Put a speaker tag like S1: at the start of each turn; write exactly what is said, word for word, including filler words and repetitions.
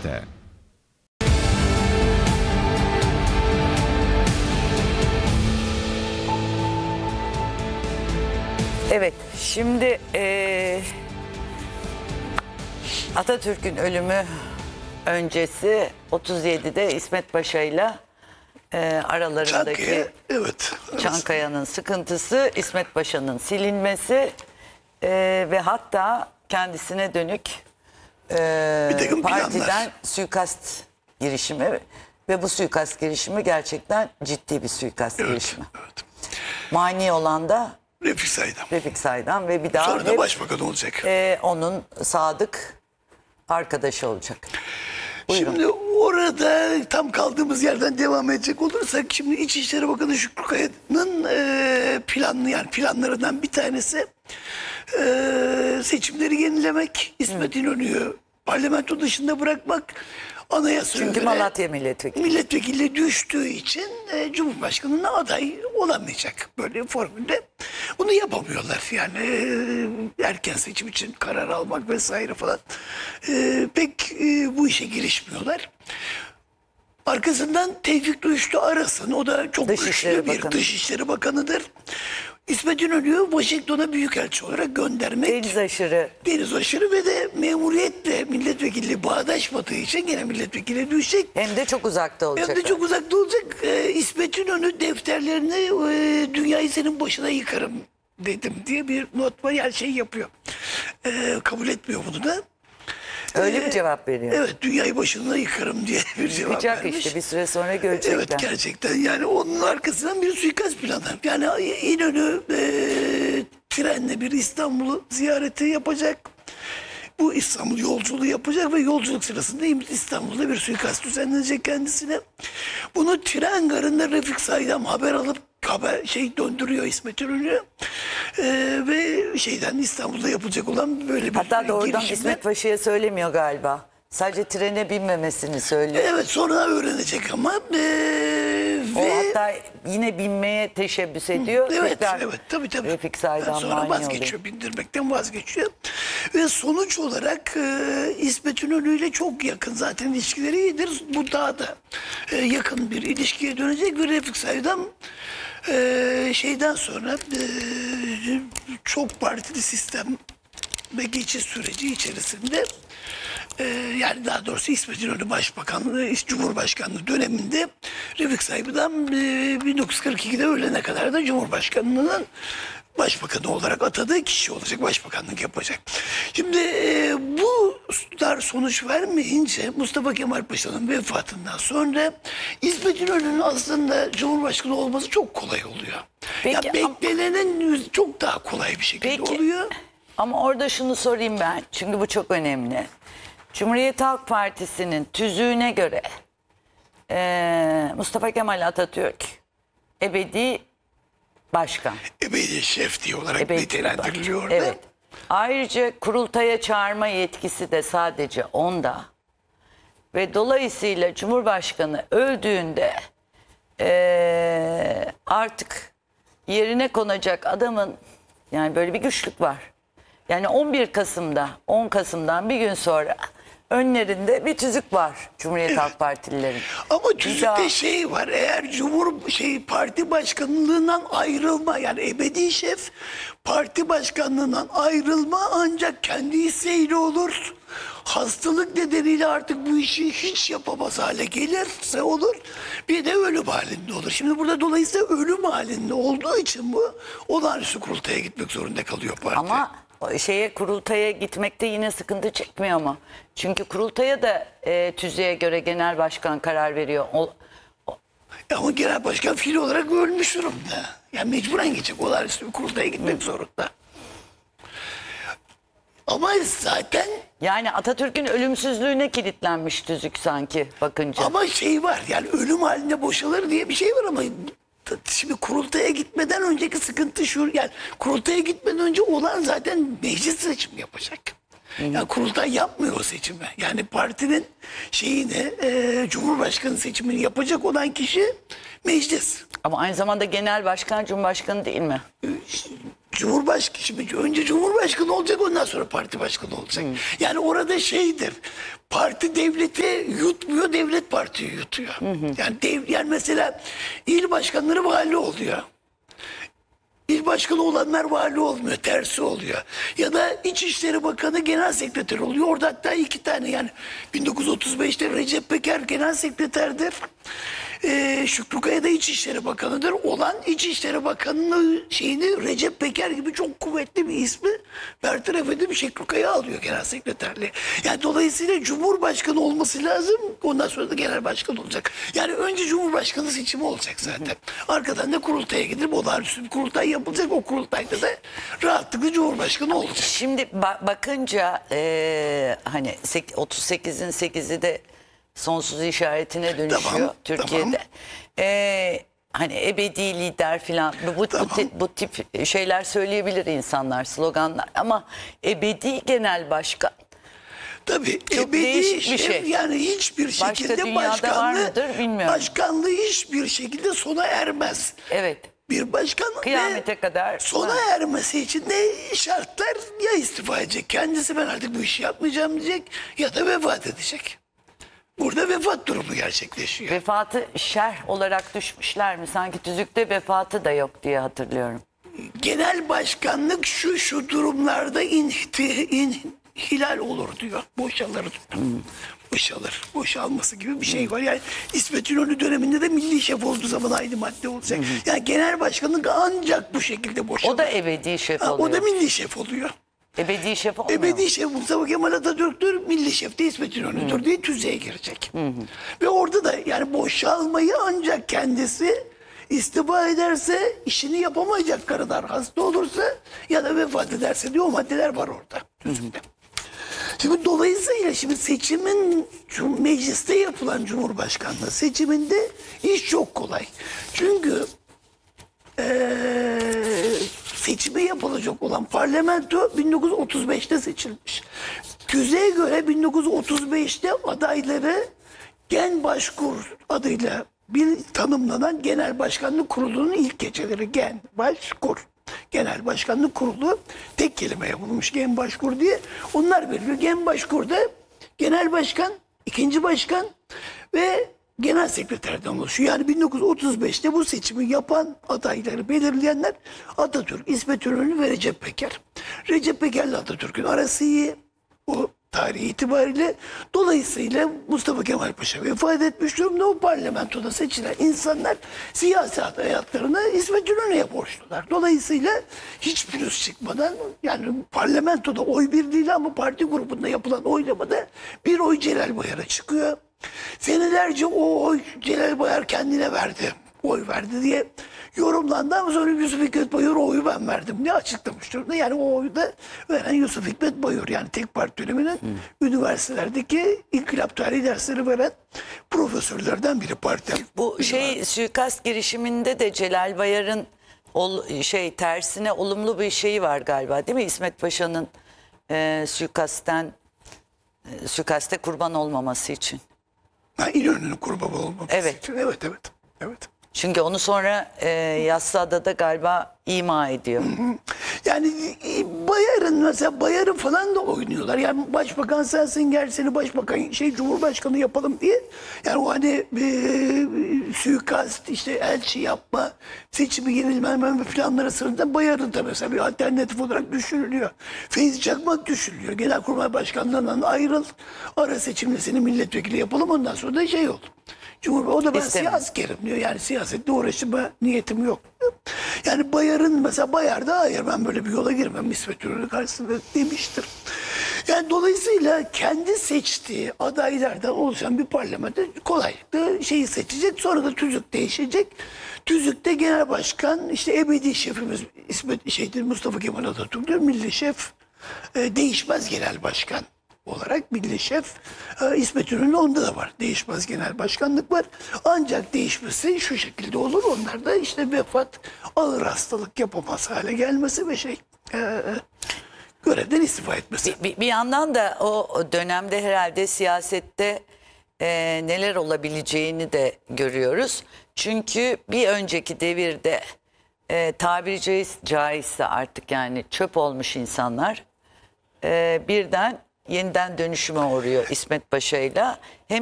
S1: Haber'de.
S2: Evet, şimdi e, Atatürk'ün ölümü öncesi otuz yedide İsmet Paşa'yla e, aralarındaki
S3: Çankaya, evet.
S2: Çankaya'nın sıkıntısı, İsmet Paşa'nın silinmesi e, ve hatta kendisine dönük e,
S3: Bir takım
S2: partiden
S3: planlar.
S2: suikast girişimi ve bu suikast girişimi gerçekten ciddi bir suikast
S3: Evet,
S2: girişimi.
S3: evet.
S2: Mani olan da
S3: Refik Saydam.
S2: Refik Saydam ve bir daha
S3: Sonra da
S2: hep,
S3: başbakan olacak.
S2: e, onun sadık arkadaşı olacak. Buyurun.
S3: Şimdi orada tam kaldığımız yerden devam edecek olursak, şimdi İçişleri Bakanı Şükrü Kaya'nın e, planlı yani planlarından bir tanesi e, seçimleri yenilemek, İsmet İnönü'yü parlamento dışında bırakmak, anayasa
S2: Çünkü
S3: göre
S2: Malatya milletvekili.
S3: milletvekili düştüğü için e, Cumhurbaşkanı'na aday olamayacak böyle bir formülde. Bunu yapamıyorlar yani e, erken seçim için karar almak vesaire falan. E, pek e, bu işe girişmiyorlar. Arkasından Tevfik Rüştü Aras'ın, o da çok
S2: Dışişleri
S3: güçlü bir
S2: Bakanı.
S3: Dışişleri Bakanı'dır. İsmet İnönü'yü Washington'a büyükelçi olarak göndermek.
S2: Deniz aşırı.
S3: Deniz aşırı ve de memuriyetle milletvekilliği bağdaşmadığı için gene milletvekili düşecek.
S2: Hem de çok uzakta olacak.
S3: Hem de çok uzakta olacak. Ee, İsmet İnönü defterlerini e, dünyayı senin başına yıkarım dedim diye bir not var. Yani şey yapıyor. Ee, kabul etmiyor bunu da.
S2: Öyle
S3: Ee,
S2: bir cevap veriyor.
S3: Evet, dünyayı başına yıkarım diye bir cevap
S2: Çıkacak
S3: vermiş.
S2: işte bir süre sonra görecekler.
S3: Evet, gerçekten yani onun arkasından bir suikast planı. Yani İnönü e, trenle bir İstanbul'u ziyareti yapacak. Bu İstanbul yolculuğu yapacak ve yolculuk sırasında İstanbul'da bir suikast düzenlenecek kendisine. Bunu tren garında Refik Saydam haber alıp haber şey döndürüyor İsmet İnönü'ye. Ee, ve şeyden İstanbul'da yapılacak olan böyle bir
S2: Hatta doğrudan
S3: girişimden-
S2: İsmet Paşa'ya söylemiyor galiba. Sadece trene binmemesini söylüyor.
S3: Evet, sonra öğrenecek ama ee,
S2: O
S3: ve
S2: hatta yine binmeye teşebbüs ediyor.
S3: Evet,
S2: Tekrar
S3: evet, tabii tabii.
S2: Refik Saydam
S3: Sonra
S2: mani
S3: vazgeçiyor,
S2: oluyor.
S3: bindirmekten vazgeçiyor. Ve sonuç olarak e, İsmet İnönü ile çok yakın zaten ilişkileri iyidir. Bu daha da e, yakın bir ilişkiye dönecek ve Refik Saydam e, şeyden sonra e, çok partili sistem ve geçiş süreci içerisinde e, yani daha doğrusu İsmet İnönü Başbakanlığı, Cumhurbaşkanlığı döneminde Refik Saydam e, bin dokuz yüz kırk ikide ölene kadar da Cumhurbaşkanlığının başbakanı olarak atadığı kişi olacak, başbakanlık yapacak. Şimdi e, bu dar sonuç vermeyince Mustafa Kemal Paşa'nın vefatından sonra İsmet İnönü'nün aslında Cumhurbaşkanı olması çok kolay oluyor.
S2: Peki,
S3: ya beklenenin çok daha kolay bir şekilde
S2: Peki.
S3: oluyor.
S2: Ama orada şunu sorayım ben. Çünkü bu çok önemli. Cumhuriyet Halk Partisi'nin tüzüğüne göre eee, Mustafa Kemal Atatürk ebedi başkan.
S3: Ebedi şef diye olarak
S2: Ebedi
S3: nitelendiriliyor orada.
S2: Evet. Ayrıca kurultaya çağırma yetkisi de sadece onda. Ve dolayısıyla Cumhurbaşkanı öldüğünde eee, artık yerine konacak adamın yani böyle bir güçlük var. Yani on bir Kasım'da, on Kasım'dan bir gün sonra önlerinde bir tüzük var Cumhuriyet Halk Partililerin.
S3: Ama
S2: Bir
S3: tüzükte
S2: daha-
S3: şey var, eğer Cumhur şey parti başkanlığından ayrılma, yani ebedi şef parti başkanlığından ayrılma ancak kendi isteğiyle olur. Hastalık nedeniyle artık bu işi hiç yapamaz hale gelirse olur. Bir de ölüm halinde olur. Şimdi burada dolayısıyla ölüm halinde olduğu için bu olağanüstü kurultaya gitmek zorunda kalıyor parti.
S2: Ama o şeye kurultaya gitmekte yine sıkıntı çekmiyor mu? Çünkü kurultaya da e, tüzüğe göre genel başkan karar veriyor. O,
S3: Ama genel başkan fiil olarak ölmüş durumda. Yani mecburen gidecek, olağanüstü bir kurultaya gitmek zorunda. Ama zaten
S2: yani Atatürk'ün ölümsüzlüğüne kilitlenmiş tüzük sanki bakınca.
S3: ama şey var, yani ölüm halinde boşalır diye bir şey var ama şimdi kurultaya gitmeden önceki sıkıntı şu, yani kurultaya gitmeden önce olan zaten meclis seçimi yapacak. Yani kurultay yapmıyor o seçimi. Yani partinin şeyini e, Cumhurbaşkanı seçimini yapacak olan kişi meclis.
S2: Ama aynı zamanda genel başkan Cumhurbaşkanı değil mi?
S3: Cumhurbaşkanı şimdi önce Cumhurbaşkanı olacak, ondan sonra parti başkanı olacak. Yani orada şeydir. Parti devleti yutmuyor, devlet partiyi yutuyor. Yani dev, yani mesela il başkanları vali oluyor. İl başkanı olanlar vali olmuyor, tersi oluyor. Ya da İçişleri Bakanı genel sekreter oluyor. Orada hatta iki tane, yani bin dokuz yüz otuz beşte Recep Peker genel sekreterdir. Ee, Şükrü Kaya da İçişleri Bakanı'dır. Olan İçişleri Bakanı'nın şeyini Recep Peker gibi çok kuvvetli bir ismi bertaraf edip Şükrü Kaya alıyor genel sekreterliği. Yani dolayısıyla Cumhurbaşkanı olması lazım. Ondan sonra da genel başkan olacak. Yani önce Cumhurbaşkanı seçimi olacak zaten. Arkadan da kurultaya gidip olağanüstü bir kurultay yapılacak. O kurultayda da rahatlıkla Cumhurbaşkanı olacak.
S2: Şimdi ba- bakınca eee, hani sek- otuz sekizin sekizi de sonsuz işaretine dönüşüyor
S3: Tamam,
S2: Türkiye'de.
S3: tamam.
S2: Eee, hani ebedi lider filan bu, bu,
S3: Tamam.
S2: bu, ti- bu tip şeyler söyleyebilir insanlar, sloganlar, ama ebedi genel başkan
S3: Tabii
S2: Çok
S3: ebedi
S2: değişik bir şey.
S3: Yani hiçbir şekilde
S2: dünyada var
S3: başkanlığı,
S2: mıdır bilmiyorum.
S3: başkanlığı hiçbir şekilde sona ermez.
S2: evet
S3: Bir başkan
S2: Kıyamete
S3: ve
S2: kadar
S3: sona
S2: var.
S3: ermesi için de şartlar, ya istifa edecek, kendisi ben artık bu işi yapmayacağım diyecek, ya da vefat edecek. Burada vefat durumu gerçekleşiyor.
S2: vefatı şerh olarak düşmüşler mi? Sanki tüzükte vefatı da yok diye hatırlıyorum.
S3: Genel başkanlık şu şu durumlarda inhiti, inhilal olur diyor. Boşalır diyor. Boşalır. Boşalması gibi bir şey var. Yani İsmet İnönü döneminde de milli şef olduğu zaman aynı madde olacak. Yani genel başkanlık ancak bu şekilde boşalır.
S2: O da ebedi şef
S3: Ha,
S2: oluyor.
S3: o da milli şef oluyor.
S2: Ebedi şef olmuyor.
S3: Ebedi şef Mustafa Kemal Atatürk'tür, milli şef de İsmet İnönü'dür diye tüzeye girecek. Ve orada da yani boşalmayı ancak kendisi istifa ederse, işini yapamayacak kadar hasta olursa ya da vefat ederse diye o maddeler var orada tüzükte. Şimdi dolayısıyla şimdi seçimin cum- mecliste yapılan Cumhurbaşkanlığı seçiminde iş çok kolay. Çünkü eee seçimi yapılacak olan parlamento bin dokuz yüz otuz beşte seçilmiş. Tüzüğe göre bin dokuz yüz otuz beşte adayları Gen Başkur adıyla bir tanımlanan Genel Başkanlık Kurulu'nun ilk geceleri Gen Başkur. Genel Başkanlık Kurulu tek kelime yapılmış Gen Başkur diye. Onlar veriliyor. Gen Başkur'da Genel Başkan, ikinci Başkan ve Genel Sekreterden oluşuyor. Yani bin dokuz yüz otuz beşte bu seçimi yapan adayları belirleyenler Atatürk, İsmet İnönü ve Recep Peker. Recep Peker'le Atatürk'ün arası iyi. O tarihi itibariyle, dolayısıyla Mustafa Kemal Paşa vefat etmiş durumda. O parlamentoda seçilen insanlar siyasi hayatlarını İsmet İnönü'ye borçlular. Dolayısıyla hiç pürüz çıkmadan, yani parlamentoda oy birliğiyle ama parti grubunda yapılan oylamada bir oy Celal Bayar'a çıkıyor. Senelerce o oy Celal Bayar kendine verdi, oy verdi diye yorumlandı ama sonra Yusuf Hikmet Bayır o oyu ben verdim diye açıklamış durumda. Yani o oyu da veren Yusuf Hikmet Bayır, yani tek parti döneminin hmm. üniversitelerdeki inkılap tarihi dersleri veren profesörlerden biri parti.
S2: Bu şey suikast girişiminde de Celal Bayar'ın ol, şey tersine olumlu bir şeyi var galiba, değil mi? İsmet Paşa'nın e, suikastten e, suikaste kurban olmaması için.
S3: Ha, İnönü'nün kurbanı olmaması
S2: Evet.
S3: için. Evet, evet. Evet.
S2: Çünkü onu sonra e, Yassıada'da galiba ima ediyor.
S3: Yani e, Bayar'ın mesela Bayar'ı falan da oynuyorlar. Yani başbakan sensin, gel seni başbakan şey cumhurbaşkanı yapalım diye. Yani o hani e, suikast, işte elçi yapma, seçimi yenilmeme planları sırasında Bayar'ın da mesela bir alternatif olarak düşünülüyor. Feyzi Çakmak düşünülüyor. Genelkurmay Başkanlığı'ndan ayrıl, ara seçimle seni milletvekili yapalım, ondan sonra da şey oldu. Cumhurbaşkanı, o da ben
S2: İstemiyorum.
S3: askerim diyor. Yani siyasetle uğraşma niyetim yok. Yani Bayar'ın mesela Bayar da hayır ben böyle bir yola girmem İsmet İnönü karşısında demiştir. Yani dolayısıyla kendi seçtiği adaylardan oluşan bir parlamento kolaylıkla şeyi seçecek. Sonra da tüzük değişecek. Tüzükte genel başkan, işte ebedi şefimiz İsmet şeydir, Mustafa Kemal Atatürk'tür. Milli şef e, değişmez genel başkan olarak milli şef e, İsmet İnönü, onda da var. Değişmez genel başkanlık var. Ancak değişmesi şu şekilde olur. Onlar da işte vefat, ağır hastalık yapamaz hale gelmesi ve şey e, görevden istifa etmesi.
S2: Bir, bir yandan da o dönemde herhalde siyasette e, neler olabileceğini de görüyoruz. Çünkü bir önceki devirde e, tabiri caiz, caizse artık yani çöp olmuş insanlar e, birden yeniden dönüşüme uğruyor İsmet Paşa'yla. Hem